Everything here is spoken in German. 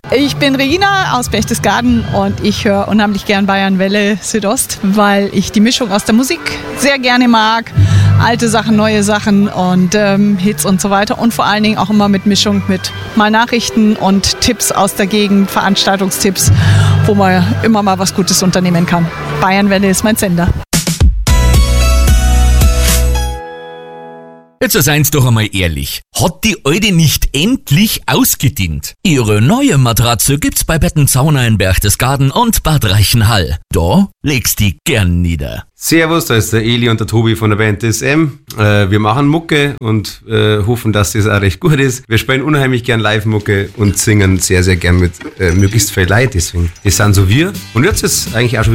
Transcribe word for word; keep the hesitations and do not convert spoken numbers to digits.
Ich bin Regina aus Berchtesgaden und ich höre unheimlich gern Bayern Welle Südost, weil ich die Mischung aus der Musik sehr gerne mag. Alte Sachen, neue Sachen und ähm, Hits und so weiter. Und vor allen Dingen auch immer mit Mischung mit mal Nachrichten und Tipps aus der Gegend, Veranstaltungstipps, wo man immer mal was Gutes unternehmen kann. Bayern Welle ist mein Sender. Jetzt seid's doch einmal ehrlich. Hat die alte nicht endlich ausgedient? Ihre neue Matratze gibt's bei Bettenzauner in Berchtesgaden und Bad Reichenhall. Da legst die gern nieder. Servus, da ist der Eli und der Tobi von der Band S M. Äh, wir machen Mucke und äh, hoffen, dass das auch recht gut ist. Wir spielen unheimlich gern Live-Mucke und singen sehr, sehr gern mit äh, möglichst viel Leid. Deswegen, das sind so wir. Und jetzt ist eigentlich auch schon